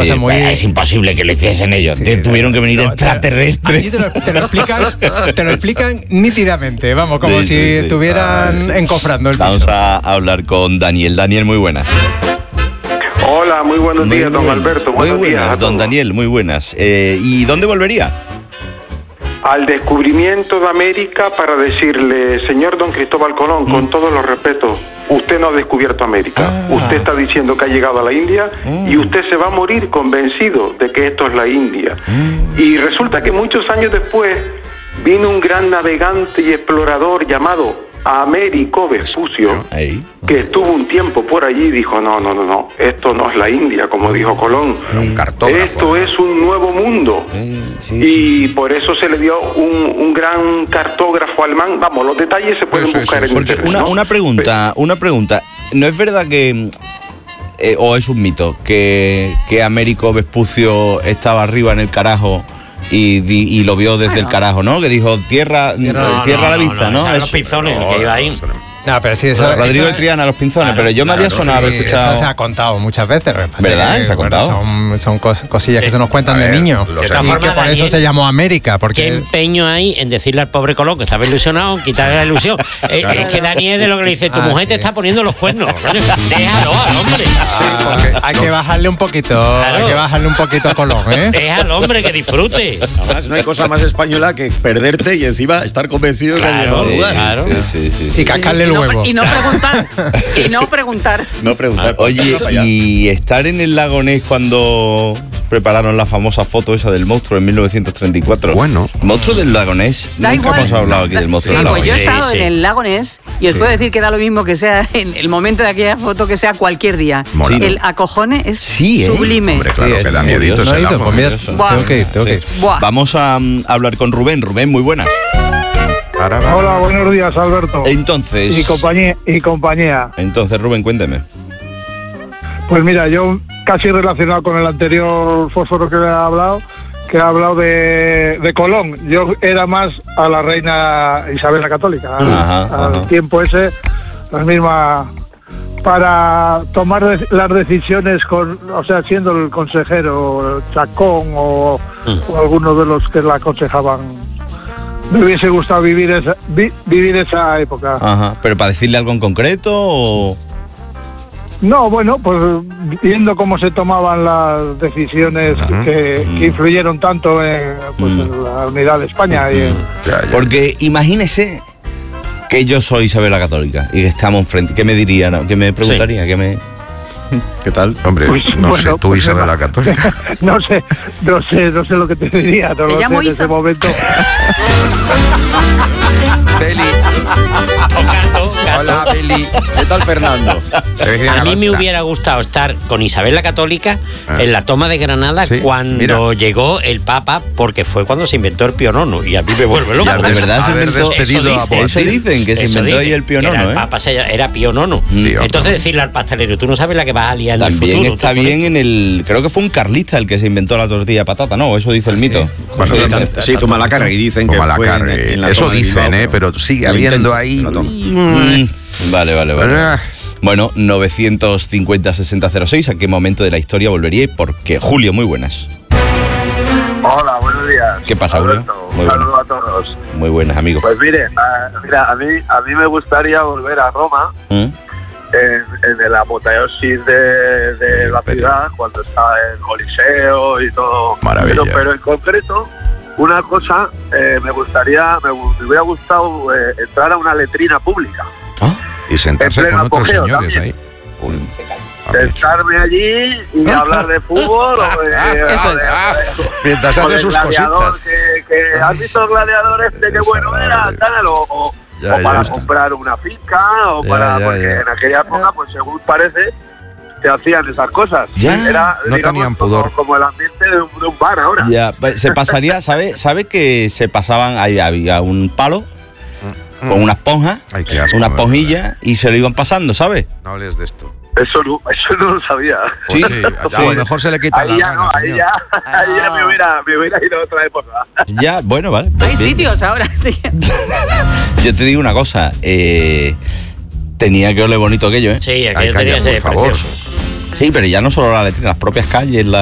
cosa muy... Es imposible que lo hiciesen ellos. Sí, Tuvieron que venir extraterrestres. Te lo explican nítidamente, vamos, como si estuvieran encofrando el piso. Vamos a hablar con Daniel. Daniel, muy buenas. Hola, muy buenos días, don Alberto. Muy buenas, don Daniel, muy buenas. ¿Y dónde volvería? Al descubrimiento de América para decirle, señor don Cristóbal Colón, con todos los respetos, usted no ha descubierto América. Usted está diciendo que ha llegado a la India y usted se va a morir convencido de que esto es la India. Y resulta que muchos años después vino un gran navegante y explorador llamado Américo Vespucio, que estuvo un tiempo por allí y dijo, no, esto no es la India, como dijo Colón. Un cartógrafo. Esto es un nuevo mundo. Y por eso se le dio un gran cartógrafo alemán. Vamos, los detalles se pueden buscar en Porque internet, ¿no? una pregunta. ¿No es verdad que, o es un mito, que Américo Vespucio estaba arriba en el carajo y lo vio desde el carajo, ¿no? Que dijo, tierra a la vista, ¿no? Los pinzones, que iba ahí. No, pero sí, eso... Rodrigo de Triana, los pinzones, pero yo me había sonado haber escuchado... Eso se ha contado muchas veces. ¿Verdad? ¿Se ha contado? Son cosillas que se nos cuentan de niños. Y que por eso se llamó América. Porque... ¿Qué empeño hay en decirle al pobre Colón que estaba ilusionado, quitarle la ilusión? Es que Daniel de lo que le dice, tu mujer te está poniendo los cuernos. Déjalo al hombre. Hay que bajarle un poquito, hay que bajarle un poquito a Colón, ¿eh? Deja al hombre que disfrute. Además, no hay cosa más española que perderte y encima estar convencido de que has llegado al lugar. Claro. Y cascarle el huevo. Y no preguntar. No preguntar. Oye, y estar en el lago Ness cuando prepararon la famosa foto esa del monstruo en 1934. Bueno. Monstruo del lago Ness. Nunca hemos hablado aquí del monstruo del lago Pues yo he Ness. estado en el lago Ness y os puedo decir que da lo mismo que sea en el momento de aquella foto que sea cualquier día. Mola. El acojone es Sí, sublime. Hombre, claro, que da miedito No ese he ido, lago. pues mira, Buah. tengo que ir. Buah. Vamos a hablar con Rubén. Rubén, muy buenas. Hola, buenos días, Alberto. Entonces, Y compañía. Entonces, Rubén, cuénteme. Pues mira, yo casi relacionado con el anterior fósforo que ha hablado de Colón. Yo era más a la reina Isabel la Católica, al tiempo ese, la misma, para tomar las decisiones, siendo el consejero Chacón o alguno de los que la aconsejaban. Me hubiese gustado vivir esa época. Ajá. ¿Pero para decirle algo en concreto o...? No, bueno, pues viendo cómo se tomaban las decisiones que influyeron tanto en la unidad de España. Porque imagínese que yo soy Isabel la Católica y que estamos enfrente. ¿Qué me diría? No? ¿Qué me preguntaría? ¿Qué tal? Hombre, Pues, no bueno, sé, tú pues, Isabel la Católica. no sé lo que te diría. No lo sé en ese momento. Beli. Gato. Hola, Beli. ¿Qué tal, Fernando? A mí me hubiera gustado estar con Isabel la Católica en la toma de Granada cuando llegó el Papa, porque fue cuando se inventó el Pío IX. Y a mí me vuelve loco. ¿De verdad se inventó? Eso dicen, que se inventó ahí el Pío IX, El Papa era Pío IX. Entonces decirle al pastelero, tú no sabes la que vas a liar en el futuro. También está bien en el... Creo que fue un carlista el que se inventó la tortilla de patata, ¿no? Eso dice el mito. Bueno, sí, toma la carga y dicen que fue en la eso dicen, pero sigue habiendo ahí... Vale. Bueno, 950-6006, ¿a qué momento de la historia volvería y por qué? Julio, muy buenas. Hola, buenos días. ¿Qué pasa, Julio? Un saludo a todos. Muy buenas, amigos. Pues mire, a mí me gustaría volver a Roma en el apoteosis de la ciudad, cuando estaba el Coliseo y todo. Maravilla. Pero en concreto, una cosa, me hubiera gustado entrar a una letrina pública. Y sentarse con otros señores también. ahí. Sentarme allí y hablar de fútbol mientras hace sus cositas. Que has visto el gladiador qué bueno era, tal, o para comprar una finca, porque en aquella época, pues según parece, te hacían esas cosas. Era, no tenían pudor. Como el ambiente de un bar ahora. Se pasaría, ¿sabe que se pasaban, había un palo con una esponja, una esponjilla, y se lo iban pasando, ¿sabes? No hables de esto. Eso no lo sabía. Sí, a lo mejor se le quita la mano. Ahí ya me hubiera ido a otra época. Ya, bueno, vale. Hay sitios ahora. Yo te digo una cosa, tenía que oler bonito aquello, ¿eh? Sí, aquello tenía que ser precioso. Sí, pero ya no solo la letrina, las propias calles,